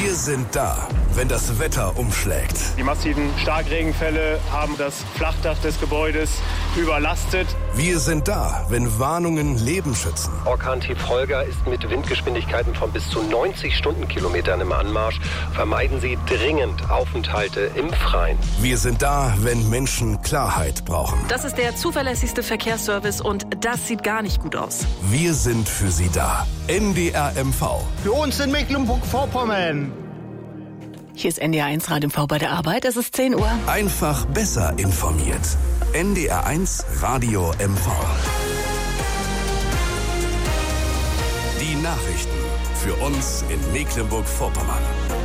Wir sind da, wenn das Wetter umschlägt. Die massiven Starkregenfälle haben das Flachdach des Gebäudes überlastet. Wir sind da, wenn Warnungen Leben schützen. Orkan-Tief Holger ist mit Windgeschwindigkeiten von bis zu 90 Stundenkilometern im Anmarsch. Vermeiden Sie dringend Aufenthalte im Freien. Wir sind da, wenn Menschen Klarheit brauchen. Das ist der zuverlässigste Verkehrsservice und das sieht gar nicht gut aus. Wir sind für Sie da. NDR MV. Für uns in Mecklenburg-Vorpommern. Hier ist NDR 1 Radio MV bei der Arbeit. Es ist 10 Uhr. Einfach besser informiert. NDR 1 Radio MV. Die Nachrichten für uns in Mecklenburg-Vorpommern.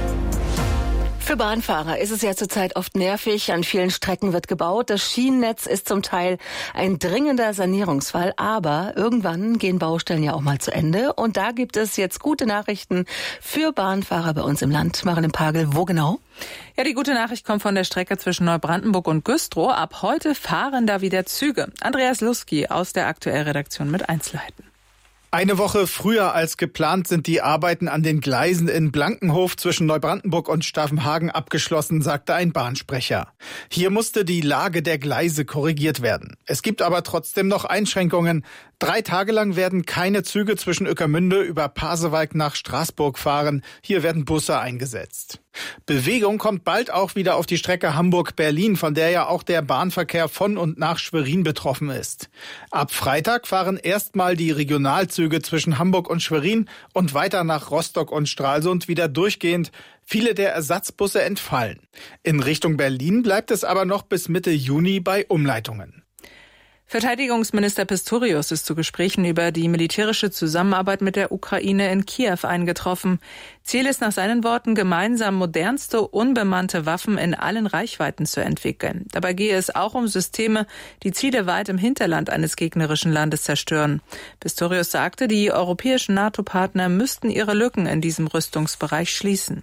Für Bahnfahrer ist es ja zurzeit oft nervig. An vielen Strecken wird gebaut. Das Schienennetz ist zum Teil ein dringender Sanierungsfall. Aber irgendwann gehen Baustellen ja auch mal zu Ende. Und da gibt es jetzt gute Nachrichten für Bahnfahrer bei uns im Land. Marilyn Pagel, wo genau? Ja, die gute Nachricht kommt von der Strecke zwischen Neubrandenburg und Güstrow. Ab heute fahren da wieder Züge. Andreas Luski aus der Aktuellredaktion mit Einzelheiten. Eine Woche früher als geplant sind die Arbeiten an den Gleisen in Blankenhof zwischen Neubrandenburg und Stavenhagen abgeschlossen, sagte ein Bahnsprecher. Hier musste die Lage der Gleise korrigiert werden. Es gibt aber trotzdem noch Einschränkungen. 3 Tage lang werden keine Züge zwischen Ueckermünde über Pasewalk nach Straßburg fahren. Hier werden Busse eingesetzt. Bewegung kommt bald auch wieder auf die Strecke Hamburg-Berlin, von der ja auch der Bahnverkehr von und nach Schwerin betroffen ist. Ab Freitag fahren erstmal die Regionalzüge zwischen Hamburg und Schwerin und weiter nach Rostock und Stralsund wieder durchgehend. Viele der Ersatzbusse entfallen. In Richtung Berlin bleibt es aber noch bis Mitte Juni bei Umleitungen. Verteidigungsminister Pistorius ist zu Gesprächen über die militärische Zusammenarbeit mit der Ukraine in Kiew eingetroffen. Ziel ist nach seinen Worten, gemeinsam modernste unbemannte Waffen in allen Reichweiten zu entwickeln. Dabei gehe es auch um Systeme, die Ziele weit im Hinterland eines gegnerischen Landes zerstören. Pistorius sagte, die europäischen NATO-Partner müssten ihre Lücken in diesem Rüstungsbereich schließen.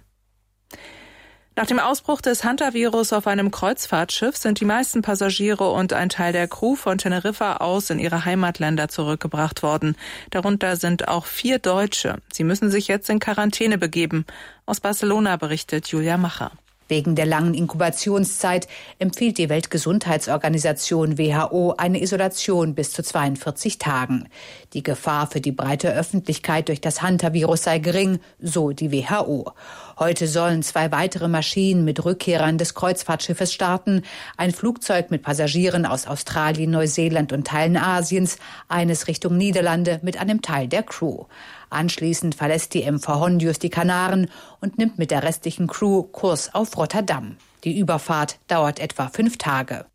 Nach dem Ausbruch des Hantavirus auf einem Kreuzfahrtschiff sind die meisten Passagiere und ein Teil der Crew von Teneriffa aus in ihre Heimatländer zurückgebracht worden. Darunter sind auch 4 Deutsche. Sie müssen sich jetzt in Quarantäne begeben. Aus Barcelona berichtet Julia Macher. Wegen der langen Inkubationszeit empfiehlt die Weltgesundheitsorganisation WHO eine Isolation bis zu 42 Tagen. Die Gefahr für die breite Öffentlichkeit durch das Hantavirus sei gering, so die WHO. Heute sollen 2 weitere Maschinen mit Rückkehrern des Kreuzfahrtschiffes starten. Ein Flugzeug mit Passagieren aus Australien, Neuseeland und Teilen Asiens, eines Richtung Niederlande mit einem Teil der Crew. Anschließend verlässt die MV Hondius die Kanaren und nimmt mit der restlichen Crew Kurs auf Rotterdam. Die Überfahrt dauert etwa 5 Tage.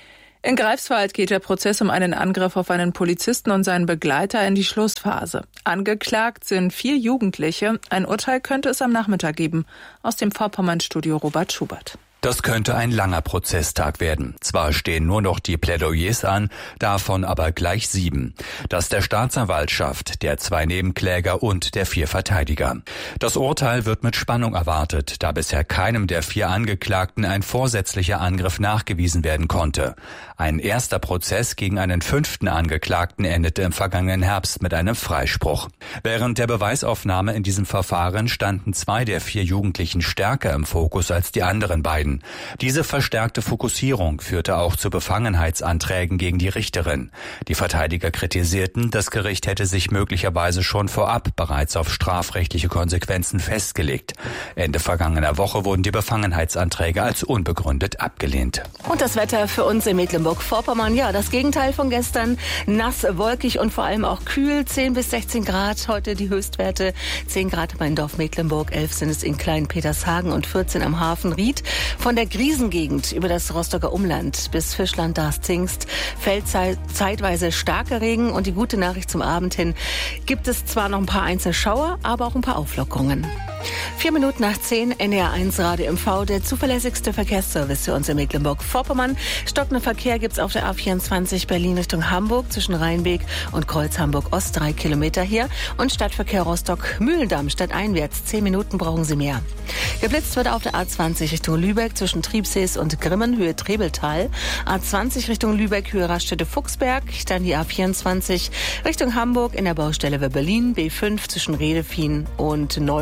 In Greifswald geht der Prozess um einen Angriff auf einen Polizisten und seinen Begleiter in die Schlussphase. Angeklagt sind 4 Jugendliche. Ein Urteil könnte es am Nachmittag geben. Aus dem Vorpommern-Studio Robert Schubert. Das könnte ein langer Prozesstag werden. Zwar stehen nur noch die Plädoyers an, davon aber gleich 7. Das der Staatsanwaltschaft, der 2 Nebenkläger und der 4 Verteidiger. Das Urteil wird mit Spannung erwartet, da bisher keinem der 4 Angeklagten ein vorsätzlicher Angriff nachgewiesen werden konnte. Ein erster Prozess gegen einen 5. Angeklagten endete im vergangenen Herbst mit einem Freispruch. Während der Beweisaufnahme in diesem Verfahren standen 2 der 4 Jugendlichen stärker im Fokus als die anderen beiden. Diese verstärkte Fokussierung führte auch zu Befangenheitsanträgen gegen die Richterin. Die Verteidiger kritisierten, das Gericht hätte sich möglicherweise schon vorab bereits auf strafrechtliche Konsequenzen festgelegt. Ende vergangener Woche wurden die Befangenheitsanträge als unbegründet abgelehnt. Und das Wetter für uns in Mecklenburg-Vorpommern, ja, das Gegenteil von gestern. Nass, wolkig und vor allem auch kühl. 10 bis 16 Grad, heute die Höchstwerte. 10 Grad in meinem Dorf Mecklenburg, 11 sind es in Klein-Petershagen und 14 am Hafen Ried. Von der Griesengegend über das Rostocker Umland bis Fischland, Darß-Zingst fällt zeitweise starker Regen. Und die gute Nachricht zum Abend hin, gibt es zwar noch ein paar einzelne Schauer, aber auch ein paar Auflockerungen. 4 Minuten nach 10, NDR 1 Radio MV, der zuverlässigste Verkehrsservice für uns in Mecklenburg-Vorpommern. Stockender Verkehr gibt's auf der A24 Berlin Richtung Hamburg zwischen Rheinbeek und Kreuz Hamburg-Ost 3 Kilometer hier. Und Stadtverkehr Rostock-Mühldam stadteinwärts. 10 Minuten brauchen Sie mehr. Geblitzt wird auf der A20 Richtung Lübeck zwischen Triebsees und Grimmen, Höhe Trebeltal. A20 Richtung Lübeck, Höhe Raststätte-Fuchsberg. Dann die A24 Richtung Hamburg in der Baustelle Berlin. B5 zwischen Redefien und Neuenrode.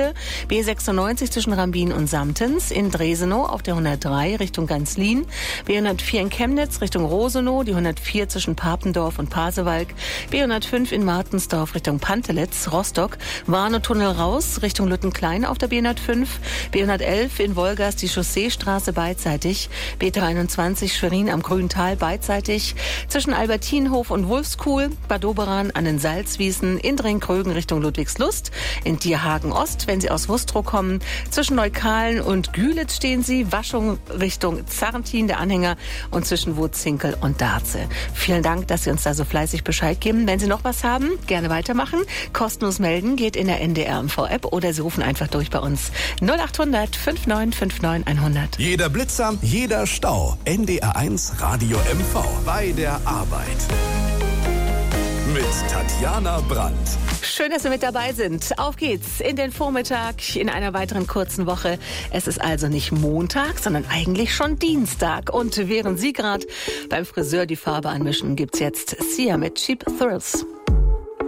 Kühe. B96 zwischen Rambin und Samtens. In Dresenow auf der 103 Richtung Ganzlin. B104 in Chemnitz Richtung Rosenow. Die 104 zwischen Papendorf und Pasewalk. B105 in Martensdorf Richtung Pantelitz. Rostock. Warnow-Tunnel raus Richtung Lüttenklein auf der B105. B111 in Wolgast die Chausseestraße beidseitig. B23 Schwerin am Grüntal beidseitig. Zwischen Albertinhof und Wolfskuhl. Bad Doberan an den Salzwiesen. In Dringkrögen Richtung Ludwigslust. In Dierhagen Ost, wenn Sie aus Wustrow kommen. Zwischen Neukalen und Gülitz stehen Sie. Waschung Richtung Zarrentin, der Anhänger. Und zwischen Wutzinkel und Darze. Vielen Dank, dass Sie uns da so fleißig Bescheid geben. Wenn Sie noch was haben, gerne weitermachen. Kostenlos melden geht in der NDR MV-App oder Sie rufen einfach durch bei uns. 0800 5959 100. Jeder Blitzer, jeder Stau. NDR1 Radio MV. Bei der Arbeit. Mit Tatjana Brandt. Schön, dass Sie mit dabei sind. Auf geht's in den Vormittag in einer weiteren kurzen Woche. Es ist also nicht Montag, sondern eigentlich schon Dienstag. Und während Sie gerade beim Friseur die Farbe anmischen, gibt's jetzt Sia mit Cheap Thrills.